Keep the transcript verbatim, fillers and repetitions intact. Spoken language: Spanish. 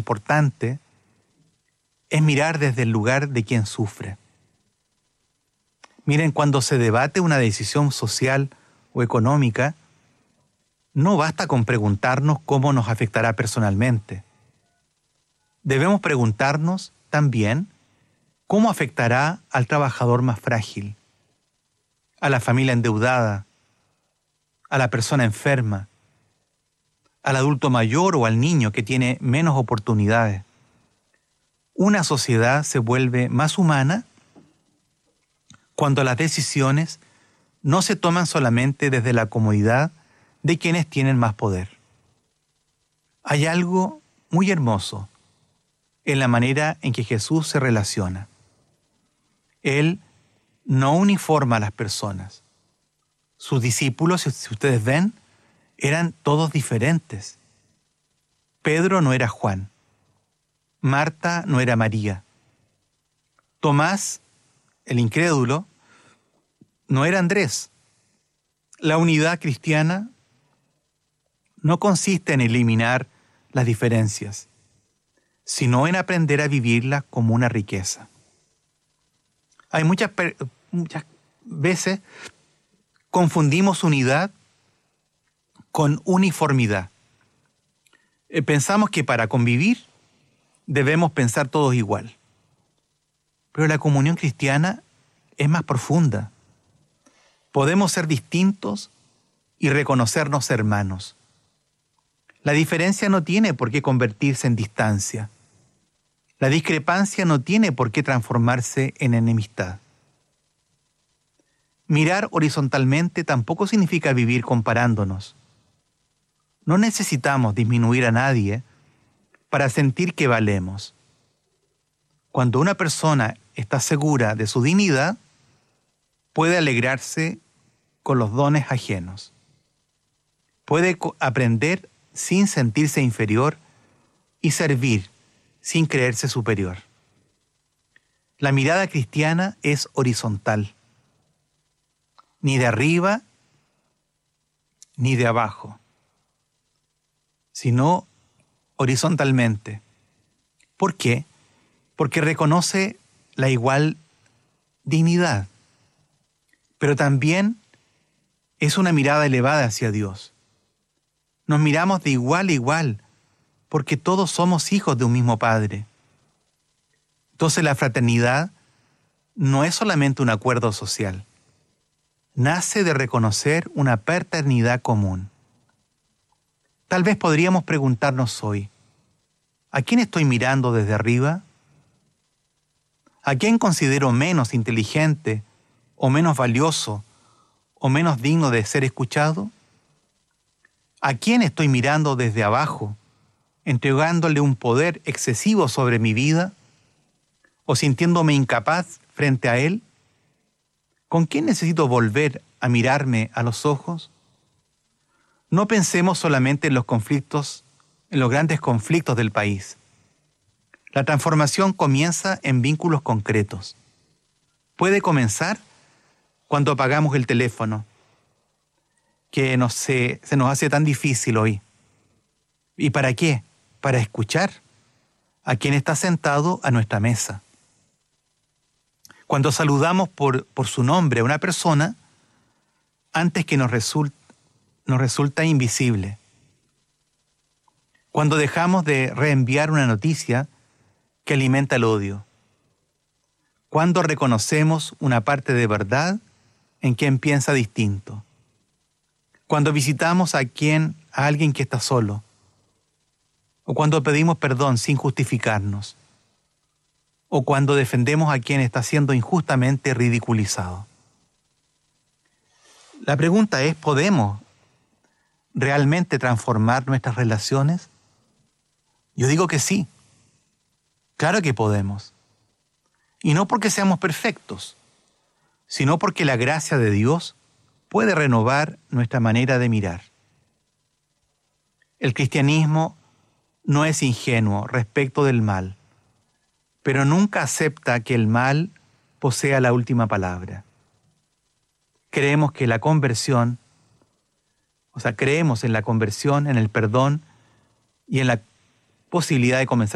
importante es mirar desde el lugar de quien sufre. Miren, cuando se debate una decisión social o económica, no basta con preguntarnos cómo nos afectará personalmente. Debemos preguntarnos también cómo afectará al trabajador más frágil, a la familia endeudada, a la persona enferma, al adulto mayor o al niño que tiene menos oportunidades. Una sociedad se vuelve más humana cuando las decisiones no se toman solamente desde la comodidad de quienes tienen más poder. Hay algo muy hermoso en la manera en que Jesús se relaciona. Él no uniforma a las personas. Sus discípulos, si ustedes ven, eran todos diferentes. Pedro no era Juan. Marta no era María. Tomás, el incrédulo, no era Andrés. La unidad cristiana no consiste en eliminar las diferencias, sino en aprender a vivirlas como una riqueza. Hay muchas, muchas veces confundimos unidad con uniformidad. Eh, pensamos que para convivir debemos pensar todos igual. Pero la comunión cristiana es más profunda. Podemos ser distintos y reconocernos hermanos. La diferencia no tiene por qué convertirse en distancia. La discrepancia no tiene por qué transformarse en enemistad. Mirar horizontalmente tampoco significa vivir comparándonos. No necesitamos disminuir a nadie para sentir que valemos. Cuando una persona está segura de su dignidad, puede alegrarse con los dones ajenos. Puede aprender sin sentirse inferior y servir sin creerse superior. La mirada cristiana es horizontal, ni de arriba ni de abajo, sino horizontalmente. ¿Por qué? Porque reconoce la igual dignidad, pero también es una mirada elevada hacia Dios. Nos miramos de igual a igual, porque todos somos hijos de un mismo Padre. Entonces la fraternidad no es solamente un acuerdo social. Nace de reconocer una paternidad común. Tal vez podríamos preguntarnos hoy, ¿a quién estoy mirando desde arriba? ¿A quién considero menos inteligente o menos valioso o menos digno de ser escuchado? ¿A quién estoy mirando desde abajo, entregándole un poder excesivo sobre mi vida o sintiéndome incapaz frente a él? ¿Con quién necesito volver a mirarme a los ojos? No pensemos solamente en los conflictos, en los grandes conflictos del país. La transformación comienza en vínculos concretos. Puede comenzar cuando apagamos el teléfono, que nos, se, se nos hace tan difícil hoy. ¿Y para qué? Para escuchar a quien está sentado a nuestra mesa. Cuando saludamos por, por su nombre a una persona, antes que nos resulta, nos resulta invisible. Cuando dejamos de reenviar una noticia que alimenta el odio. Cuando reconocemos una parte de verdad en quien piensa distinto. Cuando visitamos a quien, a alguien que está solo. O cuando pedimos perdón sin justificarnos. O cuando defendemos a quien está siendo injustamente ridiculizado. La pregunta es, ¿podemos realmente transformar nuestras relaciones? Yo digo que sí. Claro que podemos. Y no porque seamos perfectos, sino porque la gracia de Dios puede renovar nuestra manera de mirar. El cristianismo no es ingenuo respecto del mal, pero nunca acepta que el mal posea la última palabra. Creemos que la conversión, o sea, creemos en la conversión, en el perdón y en la posibilidad de comenzar